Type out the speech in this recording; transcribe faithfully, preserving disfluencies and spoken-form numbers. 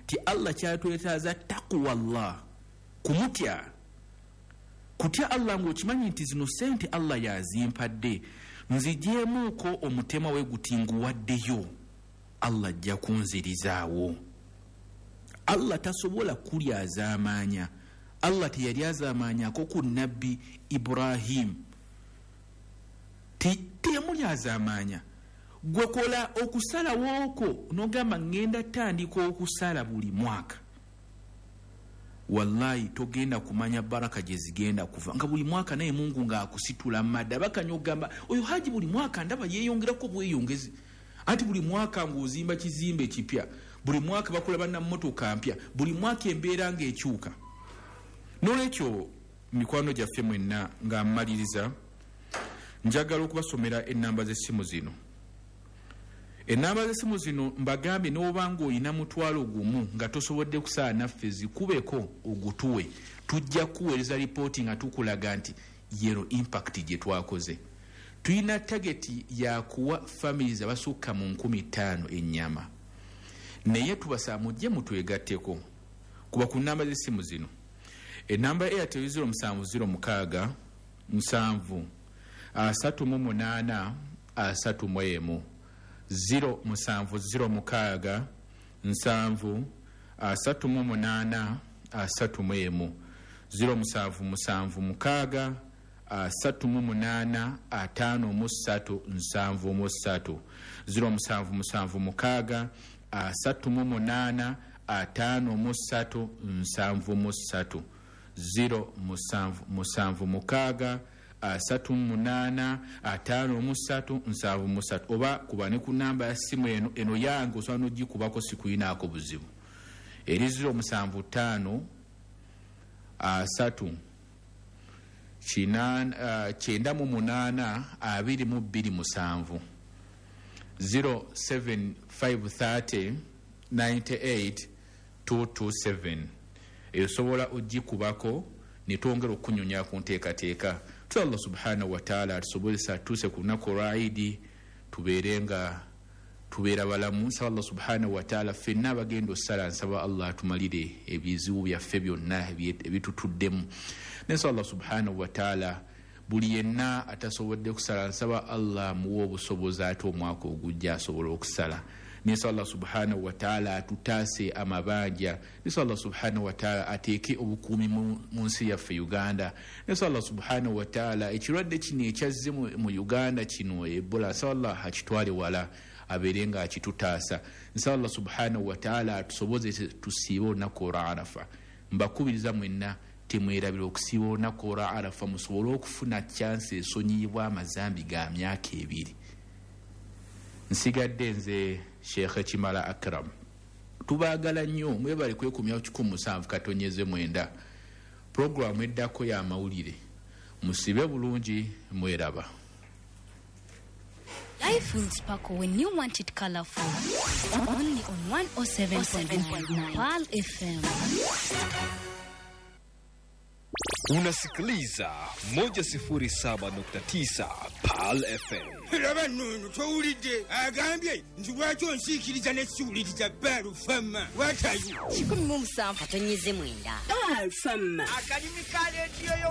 ti Allah kyatwetaaza taqwa Allah, kumutya. Kutya Allah ng'okimanyi nti zino sente Allah yazimpadde, nzijeemuuko omutema we gutinguwaddeyo, Allah ajja kunzirizaawo. Allah tasobola kulya azaamaanya. Allah teyali azaamaanyako ku nabbi Ibrahim. Teyamuli azaamaanya. Gwe kola okusalawo okwo n'ogamba ngenda tandika okusala buli mwaka. Wallahi togenda kumanya baraka gye zigenda kuva nga buli mwaka naye Mungu ng'akusitula madda bakanya ogamba oyo haji buli mwaka ndaba yeeyongerako bweyongezi. Ati buli mwaka ng'ozimba kizimbe kipya, buli mwaka bakola banna mmotoka mpya, buli mwaka embeera ng'ekyuka. N'olwekyo mikwano gyaffe mwenna nga mmaliriza, njagala okubasomera ennamba z'essimu zino. Ennamba z'essimu zino mbagambye n'oba ng'olina mutwalo gumu nga tosobodde kusala naffe zikubeko ogutuwe, tujja kuweereza lipooti nga tukulaga nti yero impact gye twakoze. Tuyina tageti ya kuwa families abasukka mu nkumi ttaano ennyama. Naye tubasaba mujje mutwegatteko kuba ku nnamba z'essimu zino. Ennamba ya Airtel zero musanvu zero mukaaga musanvu asatu mu munaana asatu mu emu, zero musanvu zero mukaaga nsanvu asatu mu munaana asatu mu emu, zero musanvu musanvu mukaaga asatu mu munaana ataano mu ssatu nsanvu mu ssatu, zero musanvu musanvu mukaaga asatu mu munaana ataano mu ssatu nsanvu mu ssatu, zero musanvu musanvu mukaaga asatu mu munaana ataano mu ssatu nsanvu mu ssatu. Oba kuba ne ku namba ya simu eno eno yange osobola n'ogikubako sikuyinaako buzibu. Eri zero musanvu ttaano asatu kyenda mu munaana abiri mu bbiri musanvu, zero seven five thirty ninety eight two two seven. Esobola ogikubako ne twongera okunyunya ku nteekateeka. Tu Allah subhanahu wa ta'ala atusobozesa tuuse ku lunaku olw'Eid tubeerenga tubeera balamu. Nsaba Allah subhanahu wa ta'ala ffenna abagenda ossala, nsaba Allah atumalire ebizibu byaffe byonna ebitutuddemu. Nsaba Allah subhanahu wa ta'ala buli yenna atasobodde kusala, nsaba Allah muwe obusobozi ate omwaka ogujja asobola okusala. Nsaba Allah subhanahu wa ta'ala atutaase amabanja. Nsaba Allah subhanahu wa ta'ala ateeke obukuumi mu nsi yaffe Uganda. Nsaba Allah subhanahu wa ta'ala ekirwadde kino ekyazze mu Uganda kino Ebola, nsaba Allah akitwale wala abeere nga akitutaasa. Nsaba Allah subhanahu wa ta'ala atusobozese tusiibe olunaku olwa Arafa. Mbakubiriza mwenna temwerabira okusiiba olunaku olwa Arafa musobole okufuna chance esonyiyibwa amazambi ga myaka ebiri. Nsigadde nze Sheikh Kimala Akram. Tubaagala nnyo, mwebale kwekumya kikumi musanvu katonyeze mwenda. Programu eddako ya mawulire. Musibe bulungi, mweraba. Life will sparkle when you want it colorful. Only on one oh seven point nine Pearl F M. Unasikiliza moja sifuri saba nukta tisa Pearl F M. Raba nunu towulidde agambye nti lwaki onsiikiriza n'essiwuliriza Pearl F M. What are you? kikumi mu musanvu katonyeze mwenda. Pearl F M. Akadimi ka leediyo